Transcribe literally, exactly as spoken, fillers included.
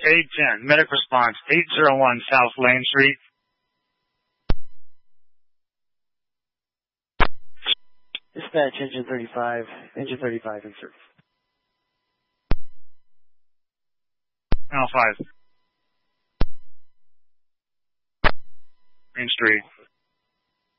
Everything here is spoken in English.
eight ten, medic response, eight oh one South Lane Street. Dispatch, engine thirty-five, engine thirty-five in service. Channel five. Main Street.